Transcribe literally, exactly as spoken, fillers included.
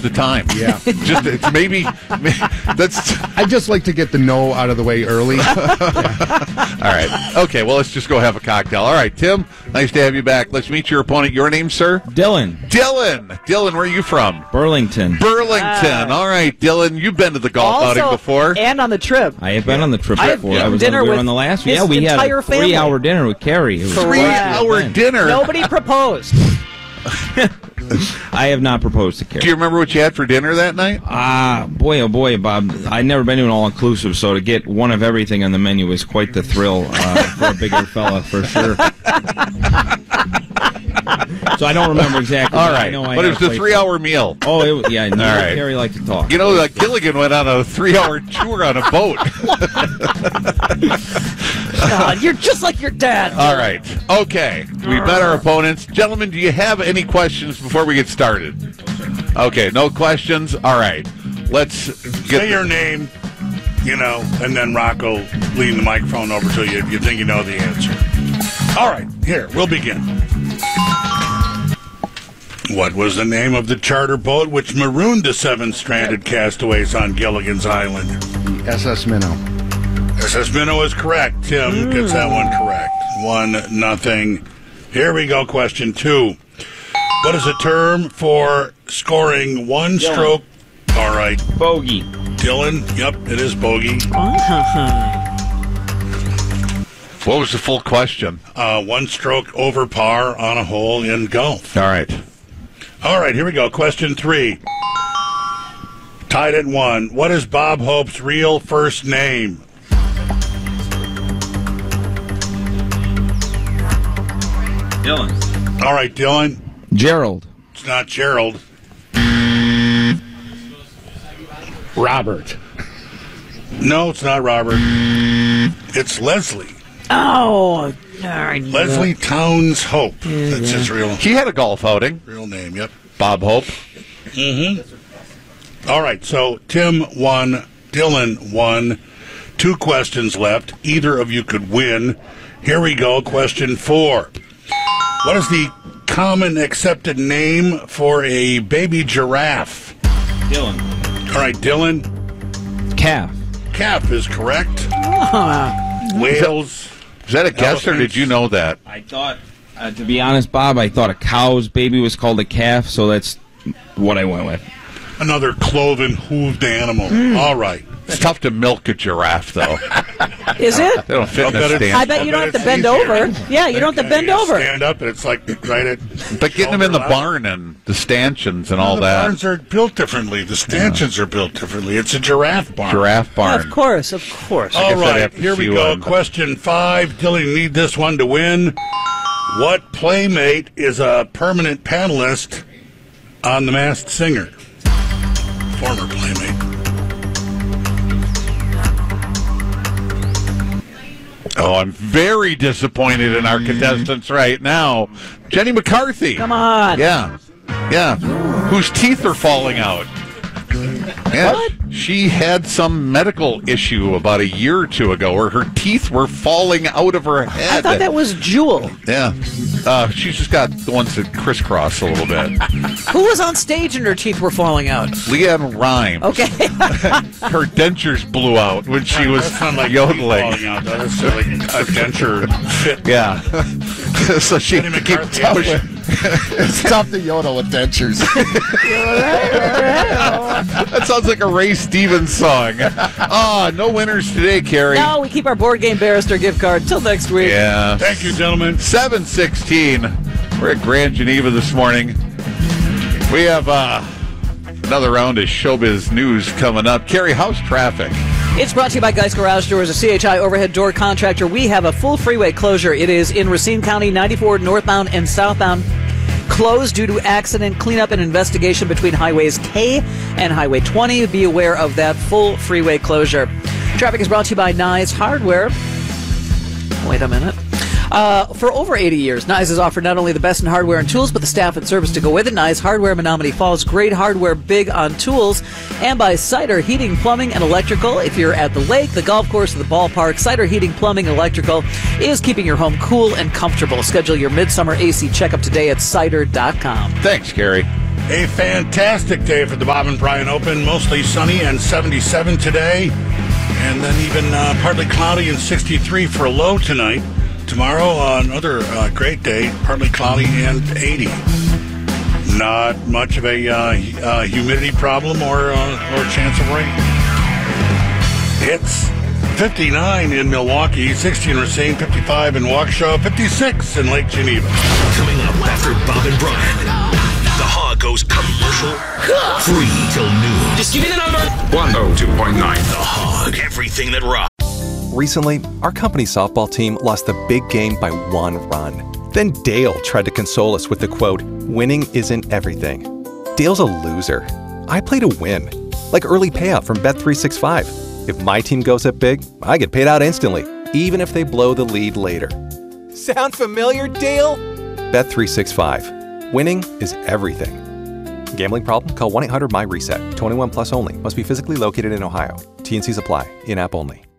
waste of time. Yeah. Just it's maybe, maybe that's. I just like to get the no out of the way early. All right. Okay. Well, let's just go have a cocktail. All right, Tim. Nice to have you back. Let's meet your opponent. Your name, sir? Dylan. Dylan. Dylan, where are you from? Burlington. Burlington. All right, Dylan. You've been to the golf Also, outing before. and on the trip. I have been on the trip I have before. eaten I was dinner on, we were with on the last. his Yeah, we had entire a family. three-hour dinner with Carrie. It was Three-hour fun. dinner. Nobody proposed. I have not proposed to Carrie. Do you remember what you had for dinner that night? Ah, boy, oh boy, Bob. I'd never been to an all-inclusive, so to get one of everything on the menu was quite the thrill uh, for a bigger fella, for sure. So I don't remember exactly. All but right, I know I but it had was a the plate three-hour meal. full. Oh, it was, yeah. No, All right. Carrie liked to talk. You know, uh, Gilligan went on a three-hour tour on a boat. God, you're just like your dad. All right. Okay. We met our opponents. Gentlemen, do you have any questions before we get started? Okay, no questions? All right. Let's get... Say your name, you know, and then Rocco lean the microphone over to you if you think you know the answer. All right, here, we'll begin. What was the name of the charter boat which marooned the seven stranded castaways on Gilligan's Island? The S S Minnow. S S Minnow is correct. Tim gets that one correct. One, nothing. Here we go, question two. What is a term for scoring one Dylan. stroke? All right, Bogey. Dylan. Yep, it is bogey. What was the full question? Uh, one stroke over par on a hole in golf. All right. All right, here we go. Question three. Tied at one. What is Bob Hope's real first name? Dylan. All right, Dylan. Gerald. It's not Gerald. Robert. No, it's not Robert. It's Leslie. Oh, darn. Leslie Towns Hope. That's his real He had a golf outing. real name. Yep. Bob Hope. All right, so Tim won, Dylan won. Two questions left. Either of you could win. Here we go. Question four. What is the common accepted name for a baby giraffe? Dylan. All right, Dylan. Calf. Calf is correct. Whales. Is that a guess, or did Elephants. you know that? I thought, uh, to be honest, Bob, I thought a cow's baby was called a calf, so that's what I went with. Another cloven hooved animal. All right. It's tough to milk a giraffe, though. Is it? They don't fit in I'll a bet it's- stand. I bet you don't I have to bet bend it's over. easier. Yeah, you don't have to bend You over. Stand up, and it's like right at. But getting them in the shoulder barn and the stanchions and all the that. barns are built differently. The stanchions are built differently. It's a giraffe barn. Giraffe Yeah, barn. of course, of course. All guess I'd right, have to here we see go. one. Question five. Dylan, you need this one to win. What playmate is a permanent panelist on The Masked Singer? Former playmate. Oh, I'm very disappointed in our contestants right now. Jenny McCarthy. Come on. Yeah. Yeah. Whose teeth are falling out. Yeah. What? She had some medical issue about a year or two ago where her teeth were falling out of her head. I thought that was Jewel. Yeah. Uh, she's just got the ones that crisscross a little bit. Who was on stage and her teeth were falling out? Leanne Rhymes. Okay. Her dentures blew out when she was That's not like yodeling. falling out, though. That's like a denture fit. Yeah. So she Jenny McCarthy. push- It's tough to yodel with dentures. That sounds like a Ray Stevens song. Ah, no winners today, Carrie. No, we keep our board game barrister gift card till next week. Yeah. Thank you, gentlemen. seven sixteen. We're at Grand Geneva this morning. We have uh, another round of showbiz news coming up. Carrie, how's traffic? It's brought to you by Geist Garage Doors, a C H I overhead door contractor. We have a full freeway closure. It is in Racine County, ninety-four northbound and southbound. Closed due to accident cleanup and investigation between highways K and Highway twenty. Be aware of that full freeway closure. Traffic is brought to you by Nyes Hardware. Wait a minute. Uh, for over eighty years, Nyes has offered not only the best in hardware and tools, but the staff and service to go with it. Nyes Hardware, Menominee Falls, great hardware, big on tools. And by Cider Heating, Plumbing, and Electrical. If you're at the lake, the golf course, or the ballpark, Cider Heating, Plumbing, and Electrical is keeping your home cool and comfortable. Schedule your midsummer A C checkup today at cider dot com. Thanks, Carrie. A fantastic day for the Bob and Brian Open. Mostly sunny and seventy-seven today. And then even uh, partly cloudy and sixty-three for a low tonight. Tomorrow, uh, another uh, great day, partly cloudy and eighty. Not much of a uh, uh, humidity problem or uh, or chance of rain. It's fifty-nine in Milwaukee, sixty in Racine, fifty-five in Waukesha, fifty-six in Lake Geneva. Coming up after Bob and Brian, the Hog goes commercial free till noon. Just give me the number. one oh two point nine. The Hog, everything that rocks. Recently, our company softball team lost the big game by one run. Then Dale tried to console us with the quote, "Winning isn't everything." Dale's a loser. I play to win. Like early payout from Bet three sixty-five. If my team goes up big, I get paid out instantly, even if they blow the lead later. Sound familiar, Dale? Bet three sixty-five. Winning is everything. Gambling problem? Call one eight hundred M Y RESET. twenty-one plus only. Must be physically located in Ohio. T and Cs apply. In-app only.